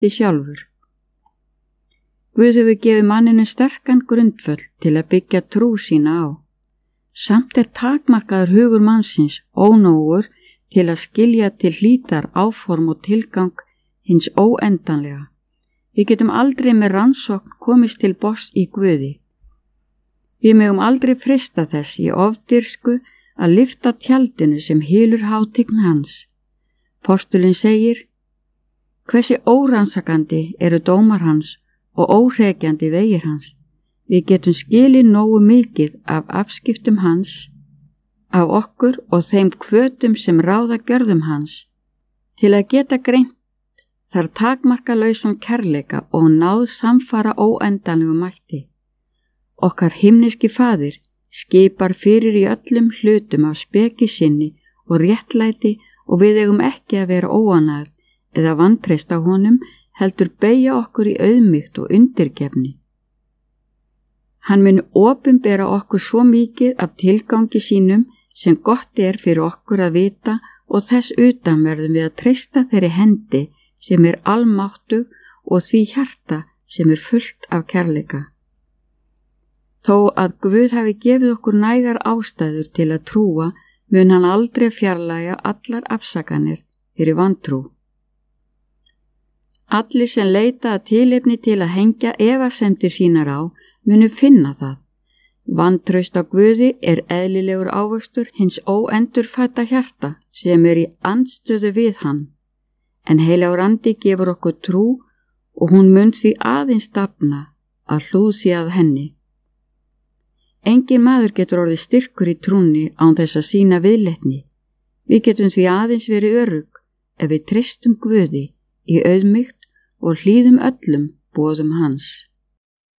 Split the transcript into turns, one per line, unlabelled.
sjálfur. Guð hefur gefið manninu sterkan grundvöll til að byggja trú sína á. Samt takmarkaður hugur mannsins ónógur til að skilja til hlítar áform og tilgang hins óendanlega. Við getum aldrei með rannsókn komist til botns í Guði. Við megum aldrei freista þess í ofdyrsku að lyfta tjaldinu sem hylur hátign hans. Postulinn segir: hversi órannsakandi eru dómar hans og óhrekjandi vegir hans. Við getum skilið nógu mikið af afskiptum hans, af okkur og þeim hvötum sem ráða gjörðum hans, til að geta greint þar takmarkalausan kærleika og náð samfara óendanlegu mætti. Okkar himneski faðir skipar fyrir í öllum hlutum af speki sinni og réttlæti og við eigum ekki að vera óanaðir eða vantreysta honum, heldur beygja okkur í auðmýkt og undirgefni. Hann mun opinbera okkur svo mikið af tilgangi sínum sem gott fyrir okkur að vita og þess utan verðum við að treysta þeirri hendi sem almáttug og því hjarta sem fullt af kærleika. Þó að Guð hafi gefið okkur nægar ástæður til að trúa, mun hann aldrei fjarlægja allar afsakanir fyrir vantrú. Allir sem leita að tilefni til að hengja efasemdir sínar á, munu finna það. Vantraust á Guði eðlilegur ávöxtur hins óendurfædda hjarta sem í andstöðu við hann. En heilagur andi gefur okkur trú og hún mun því aðeins dafna að hlúð að henni. Engin maður getur orðið styrkur í trúnni án þess að sýna viðleitni. Við getum því aðeins verið örugg ef við treystum Guði í auðmýkt og hlýðum öllum boðum hans.